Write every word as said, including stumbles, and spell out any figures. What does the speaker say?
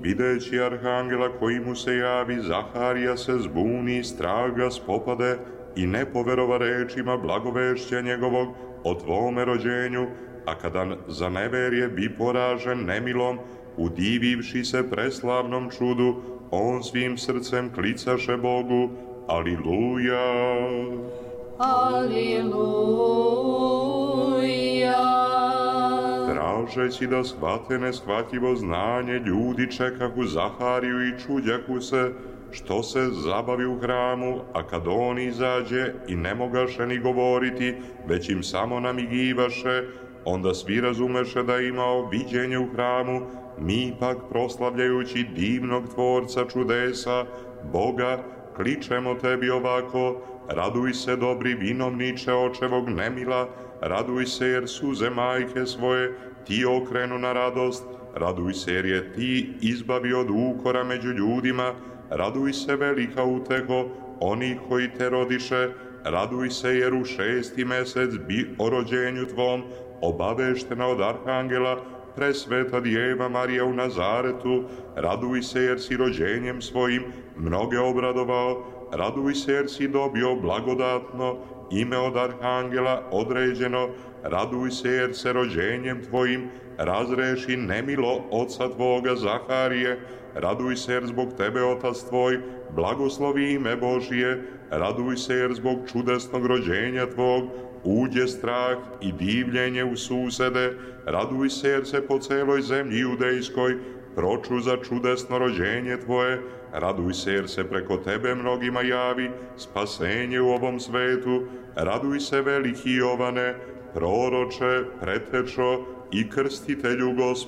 videći arhangela koji mu se javi, Zaharija se zbuni, strah ga spopade i ne poverova rečima blagovešća njegovog o tvome rođenju, a kada za neverje bi poražen nemilom, udivivši se preslavnom čudu, on svim srcem klicaše Bogu, Aliluja. Aliluja. Tražeći da shvate neshvatljivo znanje, ljudi čekahu Zahariju i čudjahu se, što se zabavi u hramu, a kad on izađe i ne mogaše ni govoriti, već im samo namigivaše, onda svi razumeše da je imao viđenje u hramu, mi pak proslavljajući divnog tvorca čudesa, Boga, kličemo tebi ovako, raduj se dobri vinovniče očevog nemila, raduj se jer suze majke svoje ti okrenu na radost, raduj se jer je ti izbavi od ukora među ljudima, raduj se velika uteho onih koji te rodiše, raduj se jer u šesti mesec bi o rođenju tvom obaveštena od arhangela presveta Djeva Marija u Nazaretu, raduj se jer si rođenjem svojim mnoge obradovao, raduj se jer si dobio blagodatno ime od arhangela određeno, raduj se jer se rođenjem tvojim razreši nemilo oca tvoga Zaharije, raduj se jer zbog tebe otac tvoj blagoslovi ime Božije, raduj se jer zbog čudesnog rođenja tvog uđe strah i divljenje u susede, raduj se jer se po celoj zemlji judejskoj proču za čudesno rođenje tvoje, raduj se jer se preko tebe mnogima javi spasenje u ovom svetu, raduj se veliki Jovane, proroče, pretečo i krstitelju Gospod.